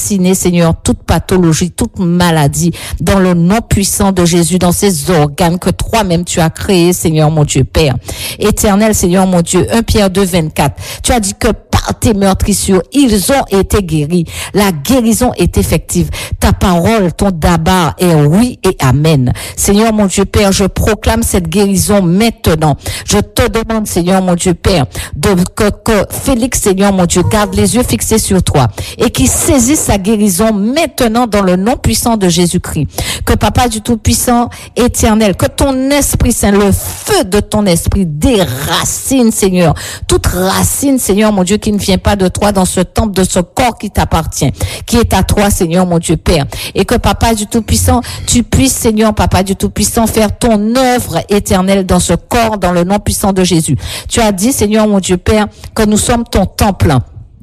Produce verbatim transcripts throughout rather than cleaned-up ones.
déraciner, Seigneur, toute pathologie, toute maladie, dans le nom puissant de Jésus, dans ces organes que toi-même tu as créés, Seigneur mon Dieu, Père. Éternel, Seigneur mon Dieu, premier Pierre deux, vingt-quatre, tu as dit que par tes meurtrissures, ils ont été guéris. La guérison est effective. Ta parole, ton dabar est oui et amen. Seigneur mon Dieu Père, je proclame cette guérison maintenant. Je te demande, Seigneur mon Dieu Père, de, que, que Félix, Seigneur mon Dieu, garde les yeux fixés sur toi et qu'il saisisse sa guérison maintenant dans le nom puissant de Jésus-Christ. Que Papa du Tout-Puissant, éternel, que ton Esprit Saint, le feu de ton Esprit déracine, Seigneur, toute racine, Seigneur mon Dieu, qui ne vient pas de toi dans ce temple, de ce corps qui t'appartient, qui est à toi, Seigneur mon Dieu Père. Et que Papa du Tout-Puissant, tu puisses, Seigneur, Papa du Tout-Puissant, faire ton œuvre éternelle dans ce corps, dans le nom puissant de Jésus. Tu as dit, Seigneur mon Dieu Père, que nous sommes ton temple.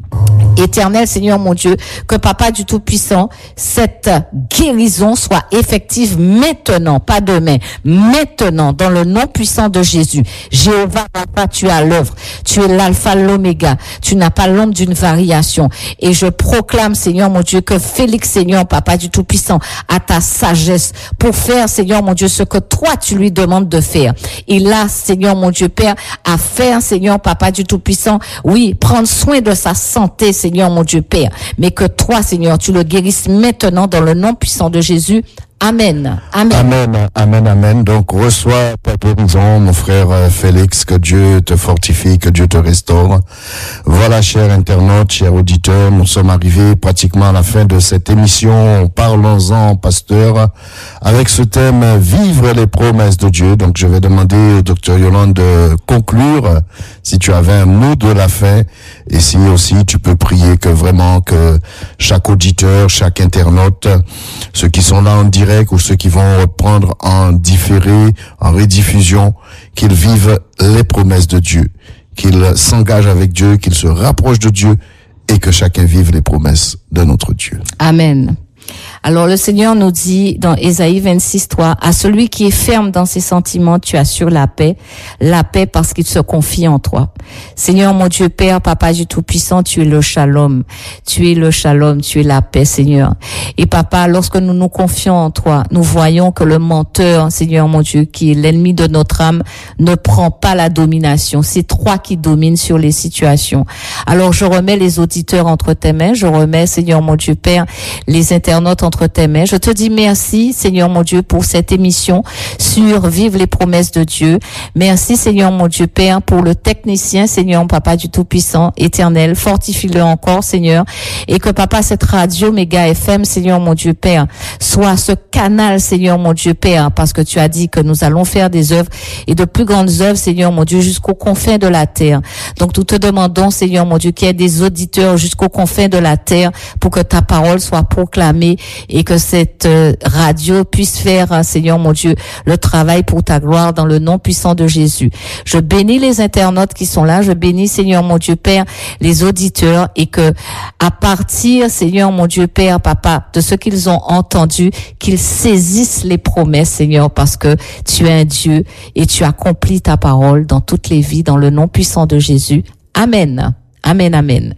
Éternel Seigneur mon Dieu, que Papa du Tout-Puissant, cette guérison soit effective maintenant, pas demain, maintenant, dans le nom puissant de Jésus. Jéhovah, Papa, tu es à l'œuvre. Tu es l'alpha, l'oméga. Tu n'as pas l'ombre d'une variation. Et je proclame, Seigneur mon Dieu, que Félix, Seigneur, Papa du Tout-Puissant, a ta sagesse pour faire, Seigneur mon Dieu, ce que toi tu lui demandes de faire. Il a, Seigneur mon Dieu Père, à faire, Seigneur, Papa du Tout-Puissant, oui, prendre soin de sa santé, Seigneur mon Dieu Père, mais que toi, Seigneur, tu le guérisses maintenant dans le nom puissant de Jésus. Amen. Amen. Amen. Amen. Amen. Donc, reçois ta guérison, mon frère Félix, que Dieu te fortifie, que Dieu te restaure. Voilà, chers internautes, chers auditeurs, nous sommes arrivés pratiquement à la fin de cette émission. Parlons-en, pasteur, avec ce thème, vivre les promesses de Dieu. Donc, je vais demander au docteur Yolande de conclure, si tu avais un mot de la fin, et si aussi tu peux prier que vraiment que chaque auditeur, chaque internaute, ceux qui sont là en direct, ou ceux qui vont reprendre en différé, en rediffusion, qu'ils vivent les promesses de Dieu, qu'ils s'engagent avec Dieu, qu'ils se rapprochent de Dieu et que chacun vive les promesses de notre Dieu. Amen. Alors le Seigneur nous dit dans Ésaïe vingt-six, trois, à celui qui est ferme dans ses sentiments, tu assures la paix, la paix parce qu'il se confie en toi. Seigneur mon Dieu Père, Papa du Tout-Puissant, tu es le shalom, tu es le shalom, tu es la paix, Seigneur. Et Papa, lorsque nous nous confions en toi, nous voyons que le menteur, Seigneur mon Dieu, qui est l'ennemi de notre âme, ne prend pas la domination. C'est toi qui domines sur les situations. Alors je remets les auditeurs entre tes mains, je remets, Seigneur mon Dieu Père, les internautes entre tes mains. Je te dis merci, Seigneur mon Dieu, pour cette émission sur Vive les promesses de Dieu. Merci, Seigneur mon Dieu Père, pour le technicien, Seigneur Papa du Tout-Puissant, éternel. Fortifie-le encore, Seigneur. Et que Papa, cette radio Méga F M, Seigneur mon Dieu Père, soit ce canal, Seigneur mon Dieu Père, parce que tu as dit que nous allons faire des œuvres et de plus grandes œuvres, Seigneur mon Dieu, jusqu'aux confins de la terre. Donc nous te demandons, Seigneur mon Dieu, qu'il y ait des auditeurs jusqu'aux confins de la terre pour que ta parole soit proclamée et que cette euh, radio puisse faire, hein, Seigneur mon Dieu, le travail pour ta gloire dans le nom puissant de Jésus. Je bénis les internautes qui sont là, je bénis, Seigneur mon Dieu Père, les auditeurs et que à partir, Seigneur mon Dieu Père, Papa, de ce qu'ils ont entendu, qu'ils saisissent les promesses, Seigneur, parce que tu es un Dieu et tu accomplis ta parole dans toutes les vies, dans le nom puissant de Jésus. Amen. Amen, amen.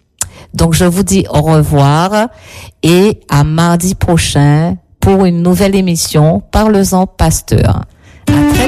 Donc, je vous dis au revoir et à mardi prochain pour une nouvelle émission. Parlons-en, pasteur. À très